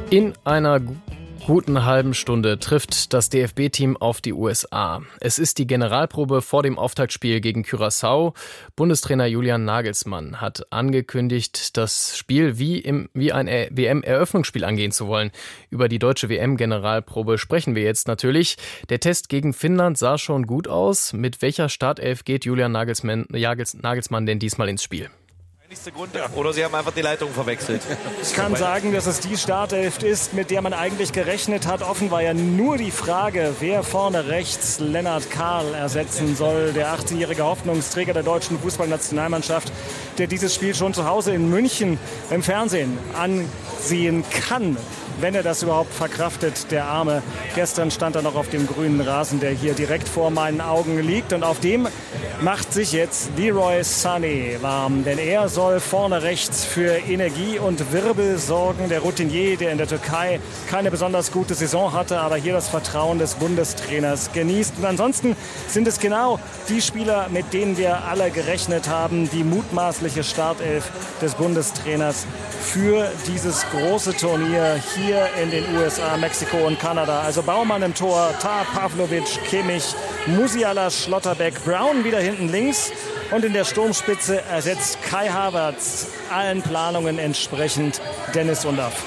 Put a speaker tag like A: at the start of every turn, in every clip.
A: In einer guten halben Stunde trifft das DFB-Team auf die USA. Es ist die Generalprobe vor dem Auftaktspiel gegen Curaçao. Bundestrainer Julian Nagelsmann hat angekündigt, das Spiel wie ein WM-Eröffnungsspiel angehen zu wollen. Über die deutsche WM-Generalprobe sprechen wir jetzt natürlich. Der Test gegen Finnland sah schon gut aus. Mit welcher Startelf geht Julian Nagelsmann denn diesmal ins Spiel?
B: Oder Sie haben einfach die Leitung verwechselt.
C: Ich kann sagen, dass es die Startelf ist, mit der man eigentlich gerechnet hat. Offen war ja nur die Frage, wer vorne rechts Lennart Kahl ersetzen soll. Der 18-jährige Hoffnungsträger der deutschen Fußballnationalmannschaft, der dieses Spiel schon zu Hause in München im Fernsehen ansehen kann, wenn er das überhaupt verkraftet, der Arme. Gestern stand er noch auf dem grünen Rasen, der hier direkt vor meinen Augen liegt. Und auf dem macht sich jetzt Leroy Sané warm. Denn er soll vorne rechts für Energie und Wirbel sorgen. Der Routinier, der in der Türkei keine besonders gute Saison hatte, aber hier das Vertrauen des Bundestrainers genießt. Und ansonsten sind es genau die Spieler, mit denen wir alle gerechnet haben. Die mutmaßliche Startelf des Bundestrainers für dieses große Turnier hier in den USA, Mexiko und Kanada. Also Baumann im Tor, Tah, Pavlovic, Kimmich, Musiala, Schlotterbeck, Brown wieder hinten links. Und in der Sturmspitze ersetzt Kai Havertz allen Planungen entsprechend Dennis Undaff.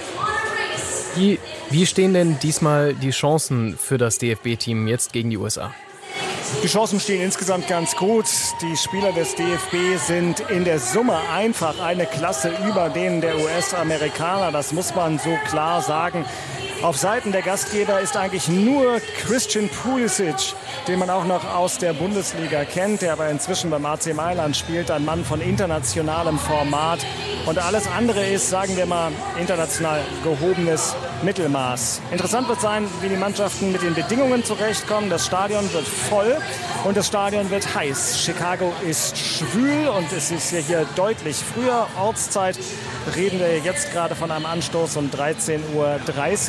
A: Wie stehen denn diesmal die Chancen für das DFB-Team jetzt gegen die USA?
C: Die Chancen stehen insgesamt ganz gut. Die Spieler des DFB sind in der Summe einfach eine Klasse über denen der US-Amerikaner. Das muss man so klar sagen. Auf Seiten der Gastgeber ist eigentlich nur Christian Pulisic, den man auch noch aus der Bundesliga kennt, der aber inzwischen beim AC Mailand spielt, ein Mann von internationalem Format. Und alles andere ist, sagen wir mal, international gehobenes Mittelmaß. Interessant wird sein, wie die Mannschaften mit den Bedingungen zurechtkommen. Das Stadion wird voll und das Stadion wird heiß. Chicago ist schwül und es ist ja hier deutlich früher. Ortszeit reden wir jetzt gerade von einem Anstoß um 13:30 Uhr.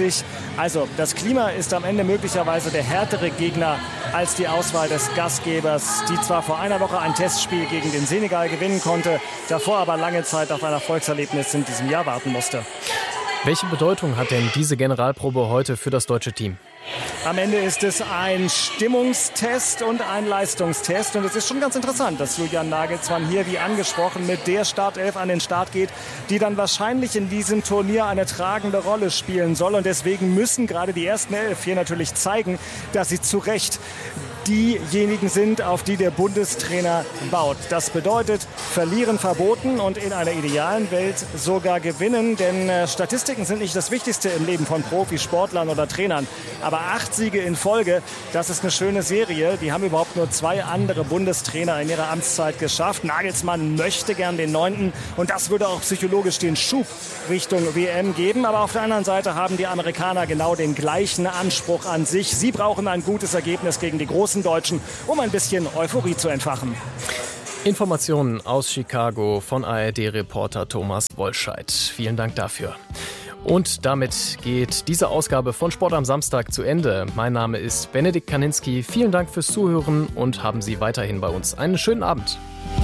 C: Also das Klima ist am Ende möglicherweise der härtere Gegner als die Auswahl des Gastgebers, die zwar vor einer Woche ein Testspiel gegen den Senegal gewinnen konnte, davor aber lange Zeit auf ein Erfolgserlebnis in diesem Jahr warten musste.
A: Welche Bedeutung hat denn diese Generalprobe heute für das deutsche Team?
C: Am Ende ist es ein Stimmungstest und ein Leistungstest. Und es ist schon ganz interessant, dass Julian Nagelsmann hier, wie angesprochen, mit der Startelf an den Start geht, die dann wahrscheinlich in diesem Turnier eine tragende Rolle spielen soll. Und deswegen müssen gerade die ersten 11 hier natürlich zeigen, dass sie zu Recht diejenigen sind, auf die der Bundestrainer baut. Das bedeutet, verlieren verboten und in einer idealen Welt sogar gewinnen. Denn Statistiken sind nicht das Wichtigste im Leben von Profisportlern oder Trainern. Aber 8 Siege in Folge, das ist eine schöne Serie. Die haben überhaupt nur 2 andere Bundestrainer in ihrer Amtszeit geschafft. Nagelsmann möchte gern den 9. Und das würde auch psychologisch den Schub Richtung WM geben. Aber auf der anderen Seite haben die Amerikaner genau den gleichen Anspruch an sich. Sie brauchen ein gutes Ergebnis gegen die großen Deutschen, um ein bisschen Euphorie zu entfachen.
A: Informationen aus Chicago von ARD-Reporter Thomas Wollscheid. Vielen Dank dafür. Und damit geht diese Ausgabe von Sport am Samstag zu Ende. Mein Name ist Benedikt Kaninski. Vielen Dank fürs Zuhören und haben Sie weiterhin bei uns einen schönen Abend.